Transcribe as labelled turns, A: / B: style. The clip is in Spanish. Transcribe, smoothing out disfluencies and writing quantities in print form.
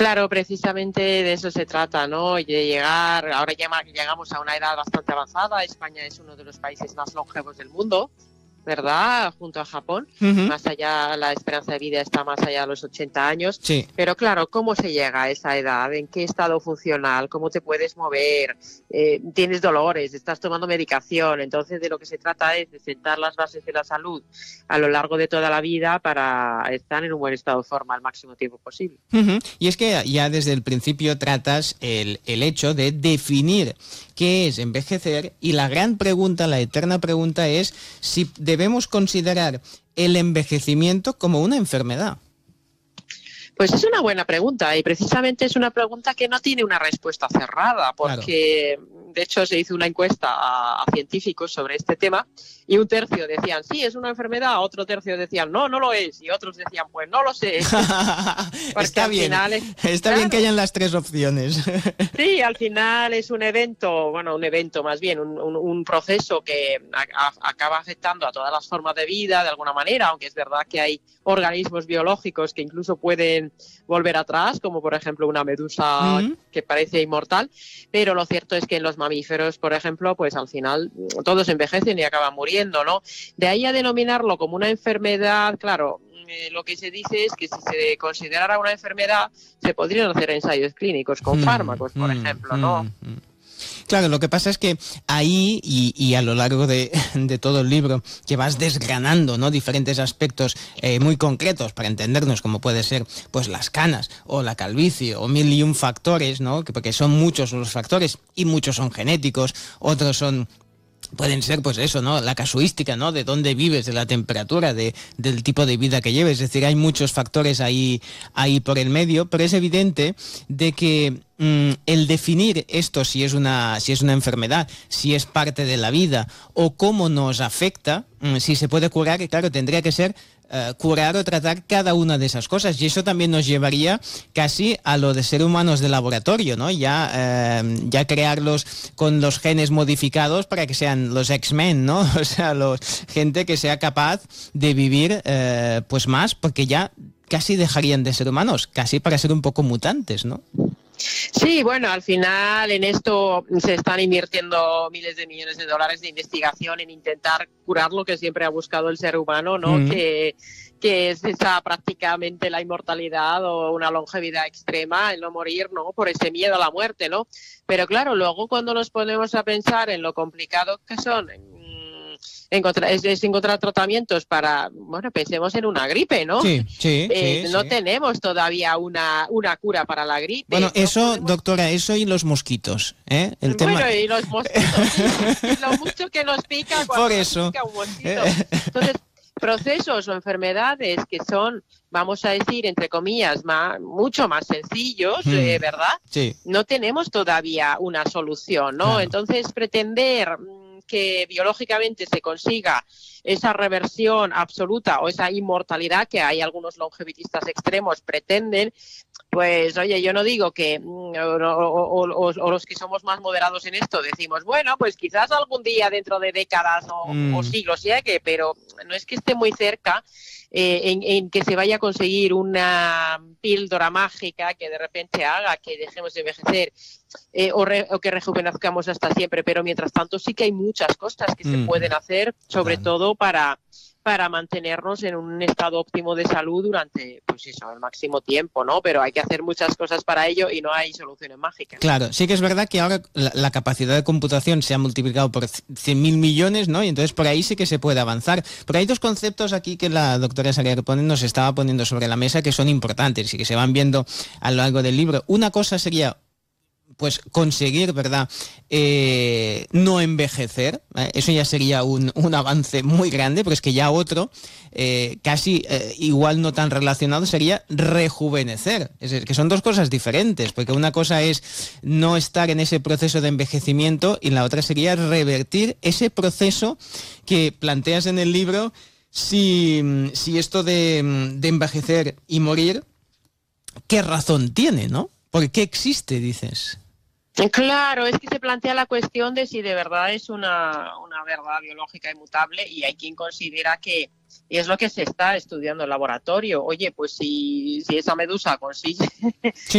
A: Claro, precisamente de eso se trata, ¿no? Y de llegar, ahora ya llegamos a una edad bastante avanzada. España es uno de los países más longevos del mundo, ¿verdad? Junto a Japón.
B: Uh-huh.
A: Más allá, la esperanza de vida está más allá de los 80 años.
B: Sí.
A: Pero claro, ¿cómo se llega a esa edad? ¿En qué estado funcional? ¿Cómo te puedes mover? ¿Tienes dolores? ¿Estás tomando medicación? Entonces, de lo que se trata es de sentar las bases de la salud a lo largo de toda la vida para estar en un buen estado de forma el máximo tiempo posible.
B: Uh-huh. Y es que ya desde el principio tratas el hecho de definir qué es envejecer, y la gran pregunta, la eterna pregunta es si debemos considerar el envejecimiento como una enfermedad.
A: Pues es una buena pregunta, y precisamente es una pregunta que no tiene una respuesta cerrada, porque de hecho se hizo una encuesta a científicos sobre este tema y un tercio decían sí, es una enfermedad, otro tercio decían no, no lo es, y otros decían pues no lo sé.
B: Está bien, está bien que hayan las tres opciones.
A: Sí, al final es un evento más bien, un proceso que acaba afectando a todas las formas de vida de alguna manera, aunque es verdad que hay organismos biológicos que incluso pueden volver atrás, como por ejemplo una medusa que parece inmortal, pero lo cierto es que en los mamíferos, por ejemplo, pues al final todos envejecen y acaban muriendo, ¿no? De ahí a denominarlo como una enfermedad, claro, lo que se dice es que si se considerara una enfermedad se podrían hacer ensayos clínicos con fármacos, por ejemplo, ¿no?
B: Claro, lo que pasa es que ahí y a lo largo de todo el libro, que vas desgranando, ¿no?, diferentes aspectos muy concretos para entendernos, como puede ser pues las canas o la calvicie o 1001 factores, ¿no?, porque son muchos los factores y muchos son genéticos, otros pueden ser, pues eso, ¿no?, la casuística, ¿no?, de dónde vives, de la temperatura, del tipo de vida que lleves. Es decir, hay muchos factores ahí por el medio, pero es evidente de que el definir esto, si es una enfermedad, si es parte de la vida o cómo nos afecta, si se puede curar, que claro, tendría que ser curar o tratar cada una de esas cosas, y eso también nos llevaría casi a lo de ser humanos de laboratorio, ¿no? Ya crearlos con los genes modificados para que sean los X-Men, ¿no? O sea, gente que sea capaz de vivir pues más, porque ya casi dejarían de ser humanos, casi para ser un poco mutantes, ¿no?
A: Sí, bueno, al final en esto se están invirtiendo miles de millones de dólares de investigación en intentar curar lo que siempre ha buscado el ser humano, ¿no? Que es esa prácticamente la inmortalidad o una longevidad extrema, el no morir, ¿no?, por ese miedo a la muerte, ¿no? Pero claro, luego cuando nos ponemos a pensar en lo complicado que son encontrar tratamientos para, bueno, pensemos en una gripe, ¿no?
B: Sí.
A: No tenemos todavía una cura para la gripe.
B: Bueno, eso, doctora, eso y los mosquitos, ¿eh?
A: Y los mosquitos, y lo mucho que nos pica cuando nos pica un mosquito. Entonces, procesos o enfermedades que son, vamos a decir, entre comillas, mucho más sencillos, ¿verdad?
B: Sí.
A: No tenemos todavía una solución, ¿no?
B: Claro.
A: Entonces, pretender que biológicamente se consiga esa reversión absoluta o esa inmortalidad que hay algunos longevitistas extremos pretenden, pues oye, yo no digo que o los que somos más moderados en esto decimos, bueno, pues quizás algún día dentro de décadas o siglos llegue, pero no es que esté muy cerca en que se vaya a conseguir una píldora mágica que de repente haga que dejemos de envejecer o que rejuvenezcamos hasta siempre, pero mientras tanto sí que hay muchas cosas que se pueden hacer, sobre todo para mantenernos en un estado óptimo de salud durante, pues eso, el máximo tiempo, ¿no? Pero hay que hacer muchas cosas para ello y no hay soluciones mágicas.
B: Claro, sí que es verdad que ahora la capacidad de computación se ha multiplicado por 100.000 millones, ¿no? Y entonces por ahí sí que se puede avanzar. Pero hay dos conceptos aquí que la doctora Saler nos estaba poniendo sobre la mesa que son importantes y que se van viendo a lo largo del libro. Una cosa sería pues conseguir, ¿verdad?, no envejecer, eso ya sería un avance muy grande, pero es que ya otro, casi igual no tan relacionado, sería rejuvenecer. Es decir, que son dos cosas diferentes, porque una cosa es no estar en ese proceso de envejecimiento y la otra sería revertir ese proceso que planteas en el libro. Si esto de envejecer y morir, ¿qué razón tiene, no? ¿Por qué existe, dices?
A: Claro, es que se plantea la cuestión de si de verdad es una verdad biológica inmutable, y hay quien considera que es lo que se está estudiando en el laboratorio. Oye, pues si esa medusa consigue